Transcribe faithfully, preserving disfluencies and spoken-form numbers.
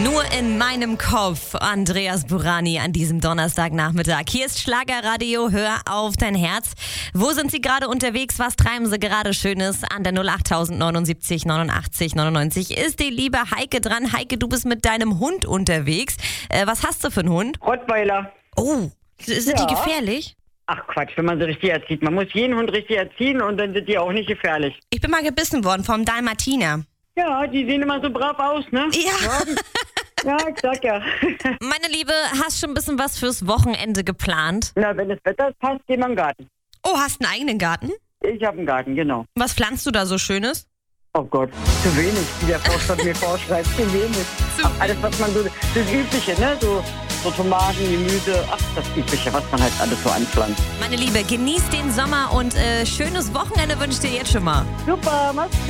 Nur in meinem Kopf, Andreas Burani an diesem Donnerstagnachmittag. Hier ist Schlagerradio, hör auf dein Herz. Wo sind Sie gerade unterwegs? Was treiben Sie gerade Schönes? An der null acht neunundsiebzig neunundachtzig neunundneunzig ist die liebe Heike dran. Heike, du bist mit deinem Hund unterwegs. Äh, was hast du für einen Hund? Rottweiler. Oh, sind Ja. die gefährlich? Ach Quatsch, wenn man sie richtig erzieht. Man muss jeden Hund richtig erziehen und dann sind die auch nicht gefährlich. Ich bin mal gebissen worden vom Dalmatiner. Ja, die sehen immer so brav aus, ne? Ja. Ja, ich sag ja. Meine Liebe, hast schon ein bisschen was fürs Wochenende geplant? Na, wenn das Wetter passt, gehen wir in den Garten. Oh, hast einen eigenen Garten? Ich habe einen Garten, genau. Was pflanzt du da so Schönes? Oh Gott, zu wenig, wie der Vorstand mir vorschreibt, zu wenig. Zu Ach, alles, was man so, das Übliche, ne? So, so Tomaten, Gemüse, ach, das Übliche, was man halt alles so anpflanzt. Meine Liebe, genieß den Sommer und äh, schönes Wochenende wünsche ich dir jetzt schon mal. Super, mach's gut.